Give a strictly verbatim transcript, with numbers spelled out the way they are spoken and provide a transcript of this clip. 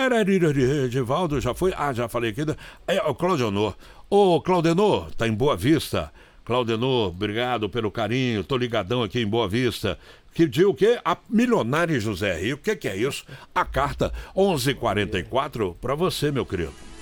Edivaldo, já foi? Ah, já falei aqui. É, o Claudenor. Ô, Claudenor, tá em Boa Vista. Claudenor, obrigado pelo carinho. Tô ligadão aqui em Boa Vista. Que dia o quê? A Milionária José Rio. O que que é isso? A carta onze quarenta e quatro para você, meu querido.